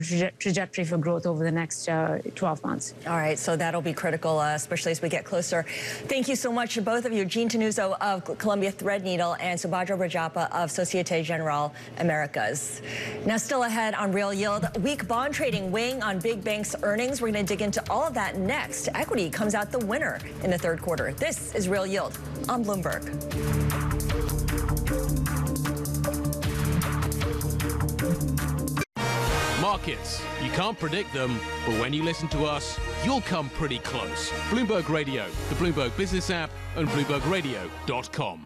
trajectory for growth over the next 12 months. All right, so that'll be critical, especially as we get closer. Thank you so much to both of you, Jean Tenuzo of Columbia Threadneedle and Subhadra Rajappa of Societe Generale Americas. Now, still ahead on Real Yield, weak bond trading weighing on big banks' earnings. We're going to dig into all of that next. Equity comes out the winner in the third quarter. This is Real Yield on Bloomberg. Markets, you can't predict them, but when you listen to us, you'll come pretty close. Bloomberg Radio, the Bloomberg Business app, and BloombergRadio.com.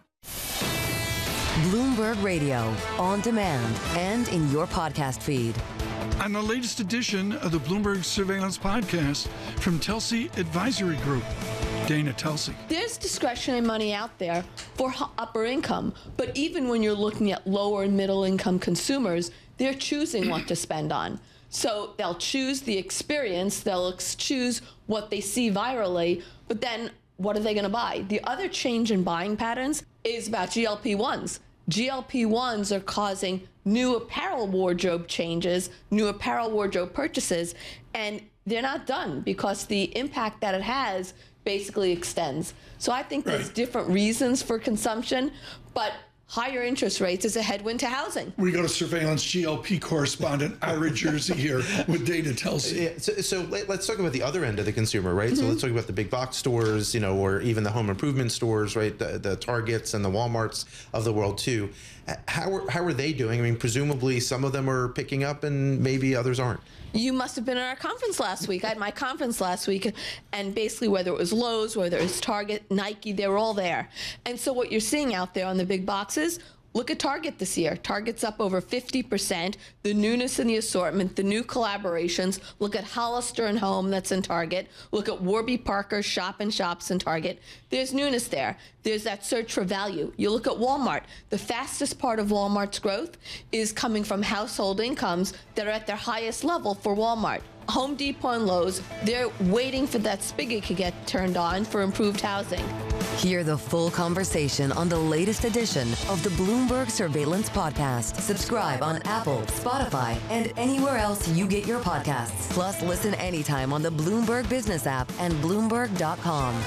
Bloomberg Radio, on demand and in your podcast feed. On the latest edition of the Bloomberg Surveillance Podcast from Telsey Advisory Group, Dana Telsey. There's discretionary money out there for upper income, but even when you're looking at lower and middle income consumers, they're choosing what to spend on. So they'll choose the experience, they'll choose what they see virally, but then what are they going to buy? The other change in buying patterns is about GLP-1s. GLP-1s are causing new apparel wardrobe changes, new apparel wardrobe purchases, and they're not done because the impact that it has basically extends. So I think there's different reasons for consumption, but higher interest rates is a headwind to housing. We go to surveillance GLP correspondent Ira Jersey here with Dana Telsey. Yeah, so let's talk about the other end of the consumer, right? So let's talk about the big box stores, or even the home improvement stores, right? The Targets and the Walmarts of the world too. How are they doing? I mean, presumably some of them are picking up and maybe others aren't. You must have been at our conference last week. I had my conference last week, and basically whether it was Lowe's, whether it was Target, Nike, they were all there. And so what you're seeing out there on the big boxes, look at Target this year. Target's up over 50%. The newness in the assortment, the new collaborations. Look at Hollister and Home that's in Target. Look at Warby Parker Shop and Shops in Target. There's newness there. There's that search for value. You look at Walmart. The fastest part of Walmart's growth is coming from household incomes that are at their highest level for Walmart. Home Depot and Lowe's, they're waiting for that spigot to get turned on for improved housing. Hear the full conversation on the latest edition of the Bloomberg Surveillance Podcast. Subscribe on Apple, Spotify, and anywhere else you get your podcasts. Plus, listen anytime on the Bloomberg Business app and Bloomberg.com.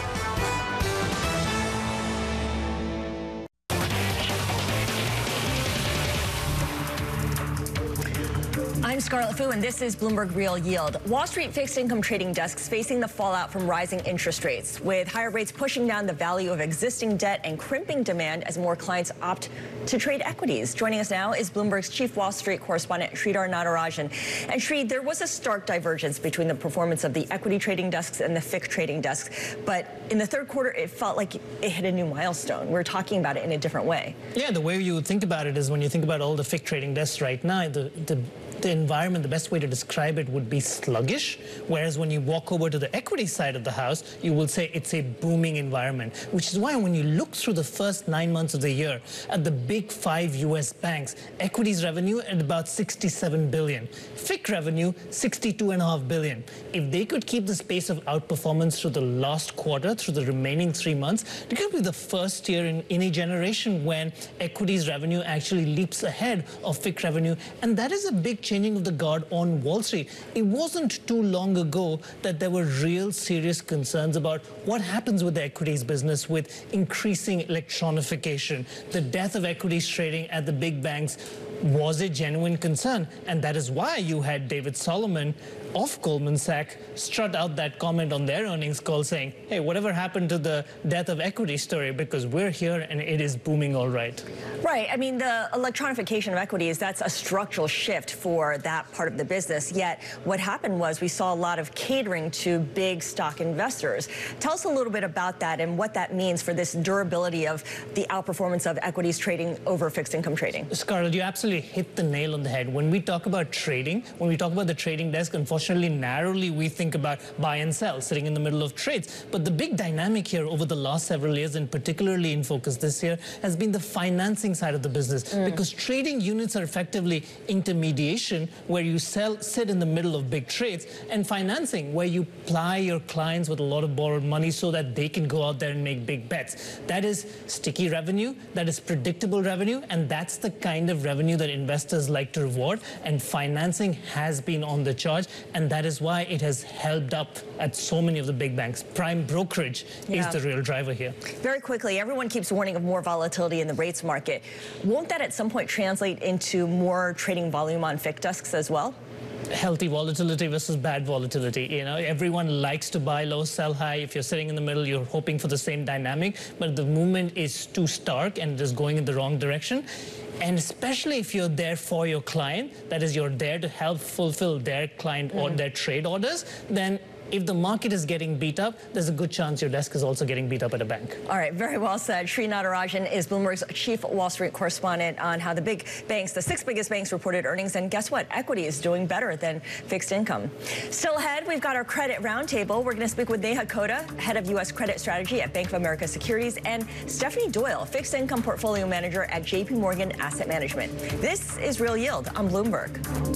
I'm Scarlett Fu, and this is Bloomberg Real Yield. Wall Street fixed income trading desks facing the fallout from rising interest rates, with higher rates pushing down the value of existing debt and crimping demand as more clients opt to trade equities. Joining us now is Bloomberg's chief Wall Street correspondent, Sridhar Natarajan. And Sri, there was a stark divergence between the performance of the equity trading desks and the FICC trading desks. But in the third quarter, it felt like it hit a new milestone. We're talking about it in a different way. Yeah, the way you would think about it is when you think about all the FICC trading desks right now, the environment, the best way to describe it would be sluggish, whereas when you walk over to the equity side of the house, you will say it's a booming environment, which is why when you look through the first 9 months of the year at the big 5 U.S. banks, equities revenue at about $67 billion, FICC revenue $62.5 billion. If they could keep this pace of outperformance through the last quarter, through the remaining 3 months, it could be the first year in a generation when equities revenue actually leaps ahead of FICC revenue, and that is a big changing of the guard on Wall Street. It wasn't too long ago that there were real serious concerns about what happens with the equities business with increasing electronification. The death of equities trading at the big banks was a genuine concern, and that is why you had David Solomon of Goldman Sachs strut out that comment on their earnings call saying, hey, whatever happened to the death of equity story, because we're here and it is booming all right. Right. I mean, the electronification of equities, that's a structural shift for that part of the business. Yet what happened was we saw a lot of catering to big stock investors. Tell us a little bit about that and what that means for this durability of the outperformance of equities trading over fixed income trading. Scarlett, you absolutely hit the nail on the head. When we talk about trading, when we talk about the trading desk, unfortunately, narrowly, we think about buy and sell, sitting in the middle of trades. But the big dynamic here over the last several years, and particularly in focus this year, has been the financing side of the business. Because trading units are effectively intermediation, where you sit in the middle of big trades, and financing, where you ply your clients with a lot of borrowed money so that they can go out there and make big bets. That is sticky revenue, that is predictable revenue, and that's the kind of revenue that investors like to reward, and financing has been on the charge, and that is why it has helped up at so many of the big banks. Prime brokerage is the real driver here. Very quickly, everyone keeps warning of more volatility in the rates market. Won't that at some point translate into more trading volume on FICC desks as well? Healthy volatility versus bad volatility. You know, everyone likes to buy low, sell high. If you're sitting in the middle, you're hoping for the same dynamic, but the movement is too stark and it is going in the wrong direction. And especially if you're there for your client, that is, you're there to help fulfill their client or their trade orders, then if the market is getting beat up, there's a good chance your desk is also getting beat up at a bank. All right, very well said. Sri Natarajan is Bloomberg's chief Wall Street correspondent on how the big banks, the 6 biggest banks, reported earnings. And guess what? Equity is doing better than fixed income. Still ahead, we've got our credit roundtable. We're going to speak with Neha Kota, head of U.S. credit strategy at Bank of America Securities, and Stephanie Doyle, fixed income portfolio manager at J.P. Morgan Asset Management. This is Real Yield on Bloomberg.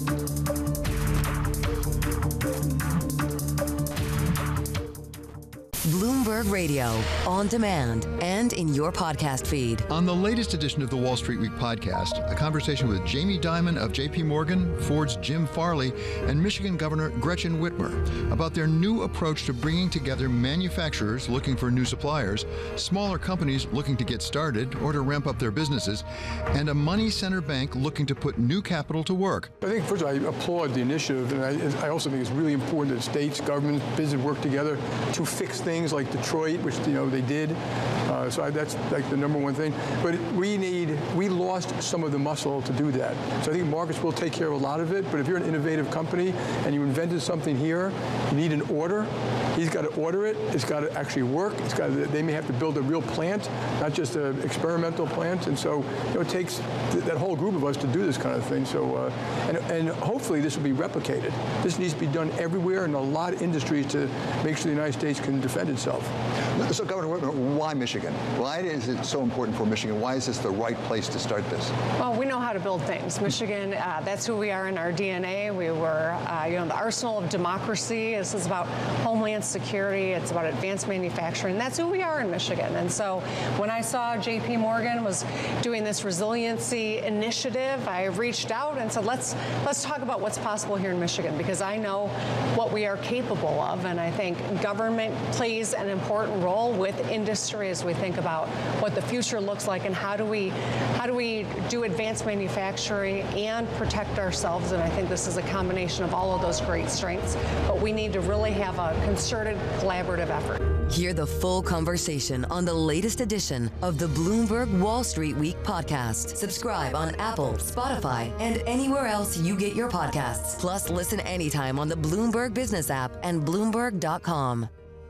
Bloomberg Radio, on demand and in your podcast feed. On the latest edition of the Wall Street Week podcast, a conversation with Jamie Dimon of J.P. Morgan, Ford's Jim Farley, and Michigan Governor Gretchen Whitmer about their new approach to bringing together manufacturers looking for new suppliers, smaller companies looking to get started or to ramp up their businesses, and a money center bank looking to put new capital to work. I think, first of all, I applaud the initiative, and I also think it's really important that states, governments, business work together to fix things like Detroit, which they did. So that's like the number one thing. But we lost some of the muscle to do that. So I think markets will take care of a lot of it. But if you're an innovative company and you invented something here, you need an order. He's got to order it. It's got to actually work. They may have to build a real plant, not just an experimental plant. And so it takes that whole group of us to do this kind of thing. So and hopefully this will be replicated. This needs to be done everywhere in a lot of industries to make sure the United States can defend itself. So, Governor Whitmer, why Michigan? Why is it so important for Michigan? Why is this the right place to start this? Well, we know how to build things. Michigan, that's who we are in our DNA. We were, the arsenal of democracy. This is about homeland security. It's about advanced manufacturing. That's who we are in Michigan. And so when I saw J.P. Morgan was doing this resiliency initiative, I reached out and said, let's talk about what's possible here in Michigan, because I know what we are capable of. And I think government plays an important role with industry as we think about what the future looks like and how do we do advanced manufacturing and protect ourselves. And I think this is a combination of all of those great strengths, but we need to really have a concerted, collaborative effort. Hear the full conversation on the latest edition of the Bloomberg Wall Street Week podcast. Subscribe on Apple, Spotify, and anywhere else you get your podcasts. Plus, listen anytime on the Bloomberg Business app and Bloomberg.com.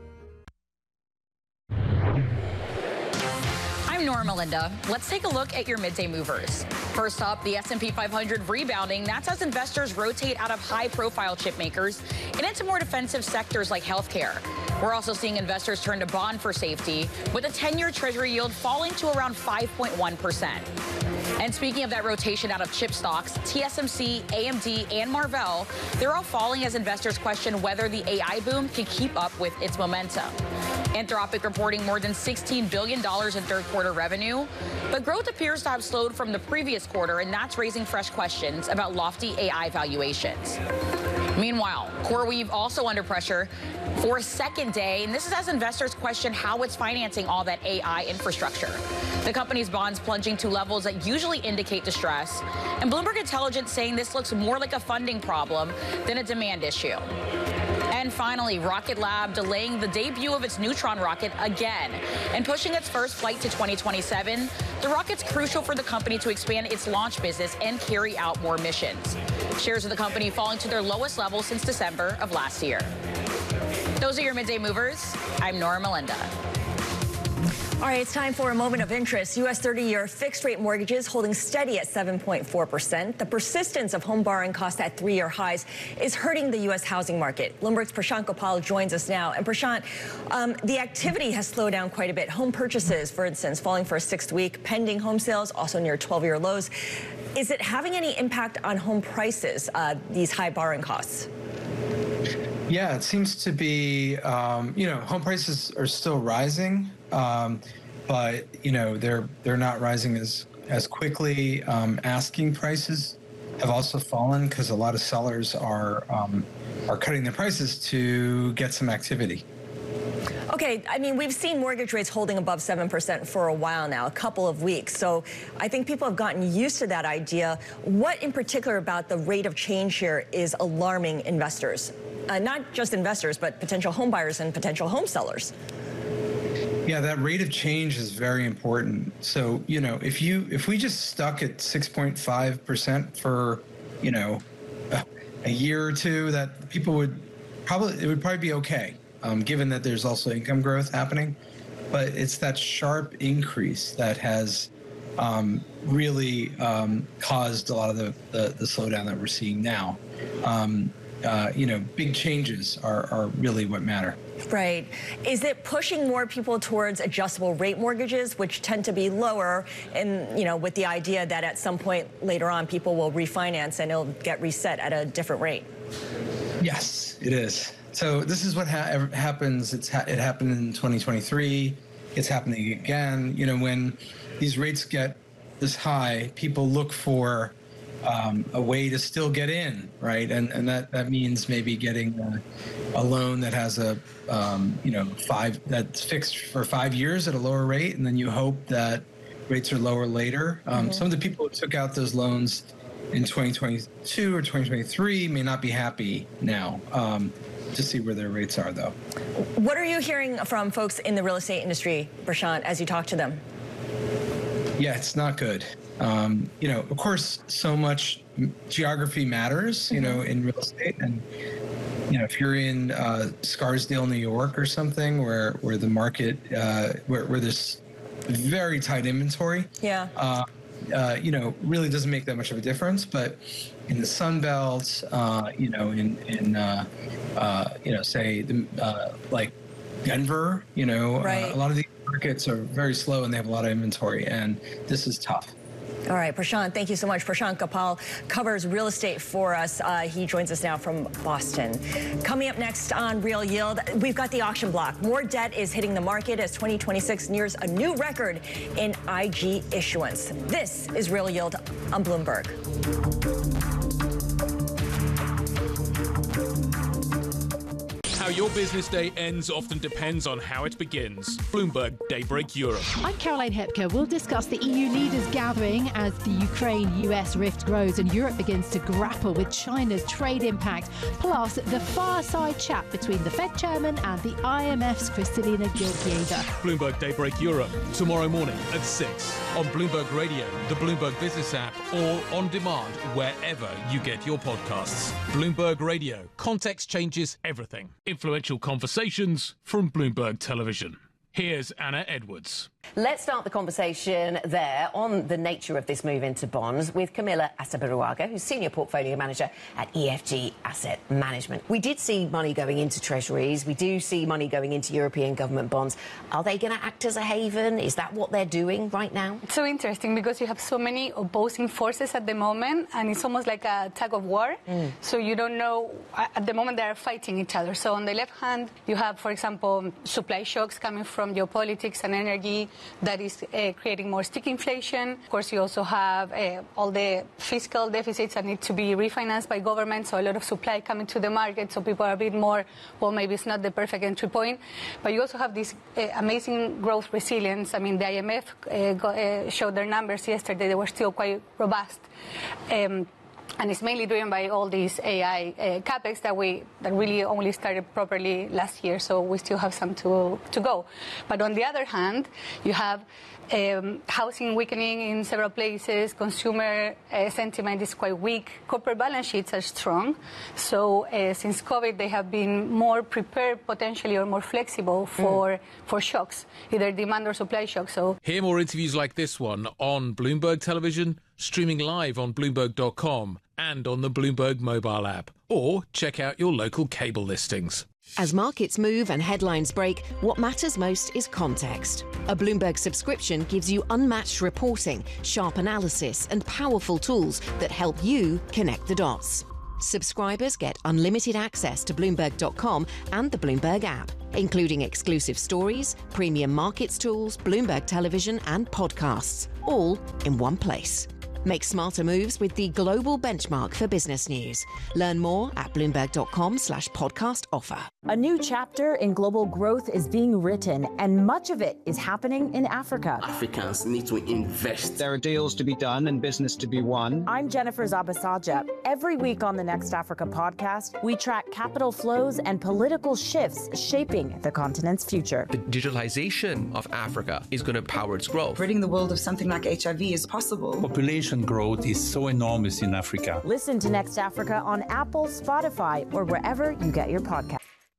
I'm Nora Melinda. Let's take a look at your midday movers. First up, the S&P 500 rebounding. That's as investors rotate out of high-profile chip makers and into more defensive sectors like healthcare. We're also seeing investors turn to bond for safety, with a 10-year Treasury yield falling to around 5.1%. And speaking of that rotation out of chip stocks, TSMC, AMD, and Marvell, they're all falling as investors question whether the AI boom can keep up with its momentum. Anthropic reporting more than $16 billion in third-quarter revenue, but growth appears to have slowed from the previous quarter, and that's raising fresh questions about lofty AI valuations. Meanwhile, CoreWeave also under pressure for a second day, and this is as investors question how it's financing all that AI infrastructure. The company's bonds plunging to levels that usually indicate distress, and Bloomberg Intelligence saying this looks more like a funding problem than a demand issue. And finally, Rocket Lab delaying the debut of its Neutron rocket again and pushing its first flight to 2027. The rocket's crucial for the company to expand its launch business and carry out more missions. Shares of the company falling to their lowest level since December of last year. Those are your midday movers. I'm Nora Melinda. All right, it's time for a moment of interest. U.S. 30-year fixed-rate mortgages holding steady at 7.4%. The persistence of home borrowing costs at 3-year highs is hurting the U.S. housing market. Bloomberg's Prashant Gopal joins us now. And Prashant, the activity has slowed down quite a bit. Home purchases, for instance, falling for a 6th week. Pending home sales also near 12-year lows. Is it having any impact on home prices, these high borrowing costs? Yeah, it seems to be, home prices are still rising, but, they're not rising as as quickly. Asking prices have also fallen because a lot of sellers are cutting their prices to get some activity. Okay, I mean, we've seen mortgage rates holding above 7% for a while now, a couple of weeks. So I think people have gotten used to that idea. What in particular about the rate of change here is alarming investors? Not just investors, but potential home buyers and potential home sellers. Yeah, that rate of change is very important. So, if we just stuck at 6.5% for, a year or two, that people would probably be okay. Given that there's also income growth happening. But it's that sharp increase that has really caused a lot of the slowdown that we're seeing now. Big changes are really what matter. Right. Is it pushing more people towards adjustable rate mortgages, which tend to be lower, and with the idea that at some point later on people will refinance and it'll get reset at a different rate? Yes, it is. So this is what happens. It happened in 2023. It's happening again. When these rates get this high, people look for a way to still get in, right? And that means maybe getting a loan that has that's fixed for 5 years at a lower rate, and then you hope that rates are lower later. Some of the people who took out those loans in 2022 or 2023 may not be happy now. To see where their rates are, though. What are you hearing from folks in the real estate industry, Prashant, as you talk to them? Yeah, it's not good. Of course, so much geography matters, in real estate. And, if you're in Scarsdale, New York or something where the market, where there's very tight inventory. Yeah. Really doesn't make that much of a difference. But in the Sun Belt, say like Denver, right. A lot of these markets are very slow and they have a lot of inventory, and this is tough. All right, Prashant, thank you so much. Prashant Gopal covers real estate for us. He joins us now from Boston. Coming up next on Real Yield, we've got the auction block. More debt is hitting the market as 2026 nears a new record in IG issuance. This is Real Yield on Bloomberg. How your business day ends often depends on how it begins. Bloomberg Daybreak Europe. I'm Caroline Hepker. We'll discuss the EU leaders gathering as the Ukraine-US rift grows and Europe begins to grapple with China's trade impact, plus the fireside chat between the Fed chairman and the IMF's Kristalina Georgieva. Bloomberg Daybreak Europe, tomorrow morning at 6 on Bloomberg Radio, the Bloomberg Business app, or on demand wherever you get your podcasts. Bloomberg Radio. Context changes everything. Influential conversations from Bloomberg Television. Here's Anna Edwards. Let's start the conversation there on the nature of this move into bonds with Camilla Asabaruaga, who's Senior Portfolio Manager at EFG Asset Management. We did see money going into treasuries. We do see money going into European government bonds. Are they going to act as a haven? Is that what they're doing right now? It's so interesting because you have so many opposing forces at the moment, and it's almost like a tug of war. So you don't know. At the moment, they are fighting each other. So on the left hand, you have, for example, supply shocks coming from geopolitics and energy that is creating more sticky inflation. Of course, you also have all the fiscal deficits that need to be refinanced by government, so a lot of supply coming to the market, so people are a bit more, well, maybe it's not the perfect entry point. But you also have this amazing growth resilience. I mean, the IMF showed their numbers yesterday. They were still quite robust. And it's mainly driven by all these AI capex that really only started properly last year, so we still have some to go. But on the other hand, you have housing weakening in several places, consumer sentiment is quite weak, corporate balance sheets are strong. So since COVID, they have been more prepared potentially or more flexible for shocks, either demand or supply shocks. So hear more interviews like this one on Bloomberg Television, streaming live on Bloomberg.com and on the Bloomberg mobile app, or check out your local cable listings. As markets move and headlines break, what matters most is context. A Bloomberg subscription gives you unmatched reporting, sharp analysis, and powerful tools that help you connect the dots. Subscribers get unlimited access to Bloomberg.com and the Bloomberg app, including exclusive stories, premium markets tools, Bloomberg television, and podcasts, all in one place. Make smarter moves with the global benchmark for business news. Learn more at Bloomberg.com/podcast offer. A new chapter in global growth is being written, and much of it is happening in Africa. Africans need to invest. There are deals to be done and business to be won. I'm Jennifer Zabasaja. Every week on the Next Africa podcast, we track capital flows and political shifts shaping the continent's future. The digitalization of Africa is going to power its growth. Ridding the world of something like HIV is possible. Population growth is so enormous in Africa. Listen to Next Africa on Apple, Spotify, or wherever you get your podcast.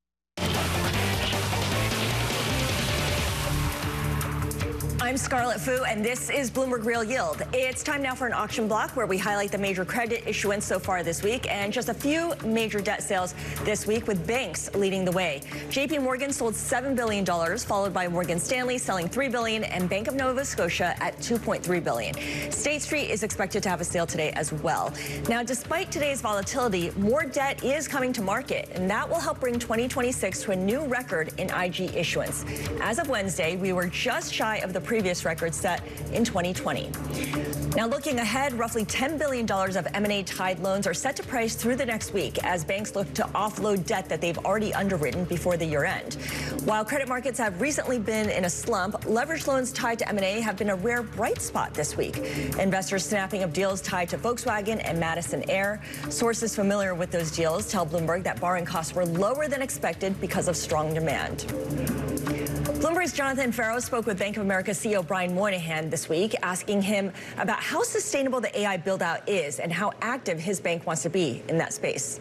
I'm Scarlett Fu, and this is Bloomberg Real Yield. It's time now for an auction block where we highlight the major credit issuance so far this week and just a few major debt sales this week, with banks leading the way. JP Morgan sold $7 billion, followed by Morgan Stanley selling $3 billion and Bank of Nova Scotia at $2.3 billion. State Street is expected to have a sale today as well. Now, despite today's volatility, more debt is coming to market, and that will help bring 2026 to a new record in IG issuance. As of Wednesday, we were just shy of the previous record set in 2020. Now, looking ahead, roughly $10 billion of M&A tied loans are set to price through the next week as banks look to offload debt that they've already underwritten before the year end. While credit markets have recently been in a slump, leveraged loans tied to M&A have been a rare bright spot this week. Investors snapping up deals tied to Volkswagen and Madison Air. Sources familiar with those deals tell Bloomberg that borrowing costs were lower than expected because of strong demand. Bloomberg's Jonathan Ferro spoke with Bank of America CEO Brian Moynihan this week, asking him about how sustainable the AI build-out is and how active his bank wants to be in that space.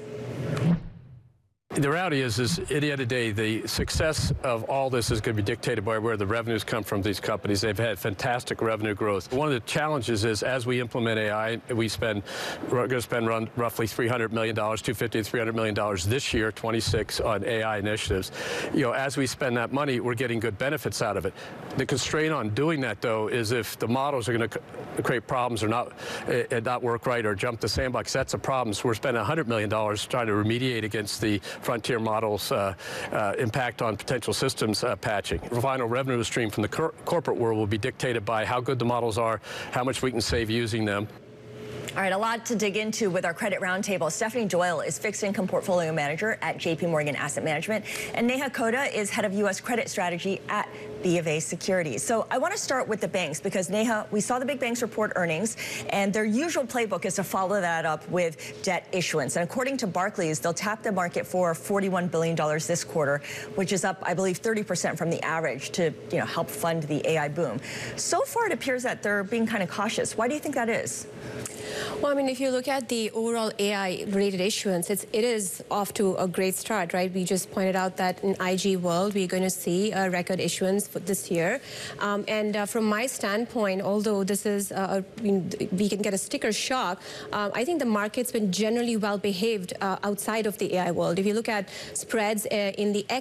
The reality is at the end of the day, the success of all this is going to be dictated by where the revenues come from these companies. They've had fantastic revenue growth. One of the challenges is as we implement AI, we're going to spend roughly $300 million, $250 to $300 million this year, 26, on AI initiatives. As we spend that money, we're getting good benefits out of it. The constraint on doing that, though, is if the models are going to create problems or not work right or jump the sandbox, that's a problem. So we're spending $100 million trying to remediate against the frontier models' impact on potential systems patching. The final revenue stream from the corporate world will be dictated by how good the models are, how much we can save using them. All right, a lot to dig into with our credit roundtable. Stephanie Doyle is fixed income portfolio manager at JP Morgan Asset Management, and Neha Kota is head of U.S. credit strategy at BofA Securities. So I want to start with the banks because, Neha, we saw the big banks report earnings, and their usual playbook is to follow that up with debt issuance. And according to Barclays, they'll tap the market for $41 billion this quarter, which is up, I believe, 30% from the average to help fund the AI boom. So far, it appears that they're being kind of cautious. Why do you think that is? Well, I mean, if you look at the overall AI-related issuance, it is off to a great start, right? We just pointed out that in IG world, we're going to see a record issuance for this year. From my standpoint, although this is, we can get a sticker shock, I think the market's been generally well-behaved outside of the AI world. If you look at spreads in the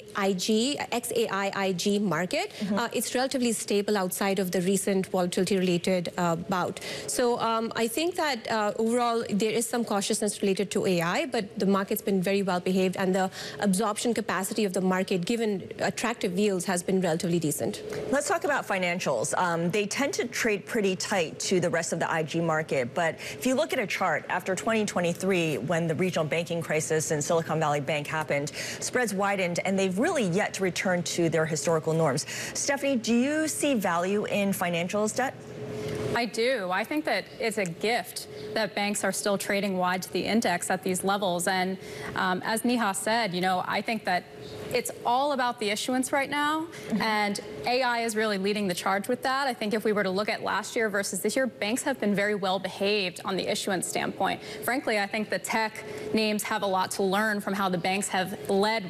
XAI IG market, it's relatively stable outside of the recent volatility-related bout. So I think that overall there is some cautiousness related to AI, but the market's been very well behaved, and the absorption capacity of the market, given attractive yields, has been relatively decent. Let's talk about financials. They tend to trade pretty tight to the rest of the IG market, but if you look at a chart, after 2023, when the regional banking crisis in Silicon Valley Bank happened, spreads widened, and they've really yet to return to their historical norms. Stephanie, do you see value in financials debt? I do. I think that it's a gift that banks are still trading wide to the index at these levels. And as Neha said, I think that it's all about the issuance right now, and AI is really leading the charge with that. I think if we were to look at last year versus this year, banks have been very well behaved on the issuance standpoint. Frankly, I think the tech names have a lot to learn from how the banks have led